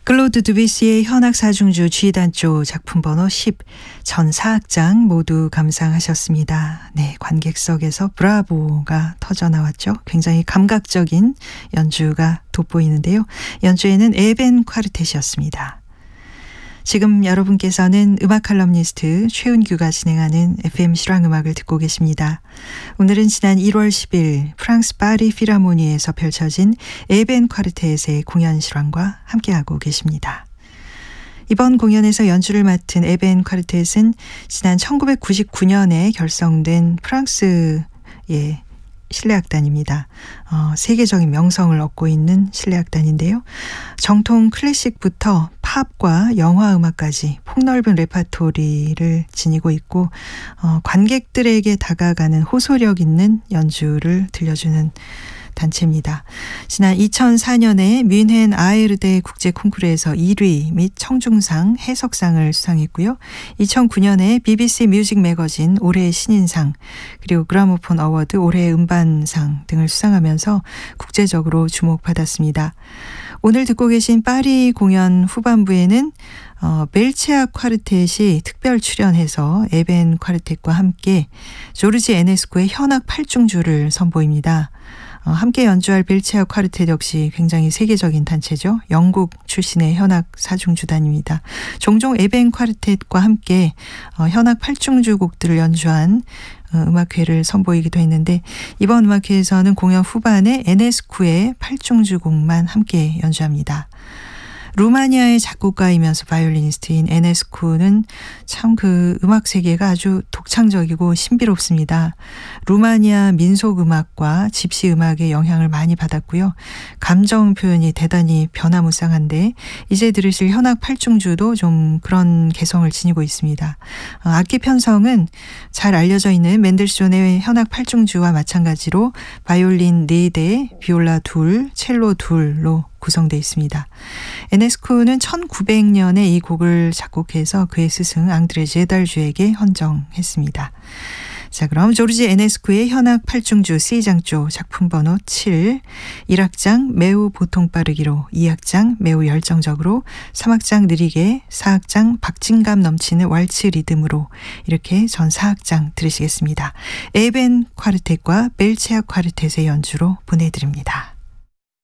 클로드 드뷔시의 현악 사중주 G단조 작품 번호 10 전 사악장 모두 감상하셨습니다. 네, 관객석에서 브라보가 터져 나왔죠. 굉장히 감각적인 연주가 돋보이는데요. 연주에는 에벤 콰르텟이었습니다. 지금 여러분께서는 음악 칼럼니스트 최은규가 진행하는 FM 실황음악을 듣고 계십니다. 오늘은 지난 1월 10일 프랑스 파리 필하모니에서 펼쳐진 에벤 콰르텟의 공연 실황과 함께하고 계십니다. 이번 공연에서 연주를 맡은 에벤 콰르텟은 지난 1999년에 결성된 프랑스의 실내악단입니다. 세계적인 명성을 얻고 있는 실내악단인데요. 정통 클래식부터 팝과 영화 음악까지 폭넓은 레파토리를 지니고 있고 관객들에게 다가가는 호소력 있는 연주를 들려주는 단체입니다. 지난 2004년에 뮌헨 아에르데 국제 콩쿠르에서 1위 및 청중상, 해석상을 수상했고요. 2009년에 BBC 뮤직 매거진 올해의 신인상, 그리고 그라모폰 어워드 올해의 음반상 등을 수상하면서 국제적으로 주목받았습니다. 오늘 듣고 계신 파리 공연 후반부에는 벨체아 콰르텟이 특별 출연해서 에벤 콰르텟과 함께 조르지 에네스코의 현악 8중주를 선보입니다. 함께 연주할 벨체아 콰르텟 역시 굉장히 세계적인 단체죠. 영국 출신의 현악 사중주단입니다. 종종 에벤 콰르텟과 함께 현악 8중주 곡들을 연주한 음악회를 선보이기도 했는데 이번 음악회에서는 공연 후반에 에네스쿠의 8중주 곡만 함께 연주합니다. 루마니아의 작곡가이면서 바이올리니스트인 에네스쿠는 참 그 음악 세계가 아주 독창적이고 신비롭습니다. 루마니아 민속 음악과 집시 음악의 영향을 많이 받았고요. 감정 표현이 대단히 변화무쌍한데 이제 들으실 현악 8중주도 좀 그런 개성을 지니고 있습니다. 악기 편성은 잘 알려져 있는 맨델스존의 현악 8중주와 마찬가지로 바이올린 4대, 비올라 2, 첼로 2로 구성되어 있습니다. 에네스쿠는 1900년에 이 곡을 작곡해서 그의 스승 앙드레 제달주에게 헌정했습니다. 자, 그럼 조르지 에네스쿠의 현악 8중주 C장조 작품 번호 7, 1악장 매우 보통 빠르기로, 2악장 매우 열정적으로, 3악장 느리게, 4악장 박진감 넘치는 왈츠 리듬으로 이렇게 전 4악장 들으시겠습니다. 에벤 콰르텟과 벨체아 콰르텟의 연주로 보내드립니다.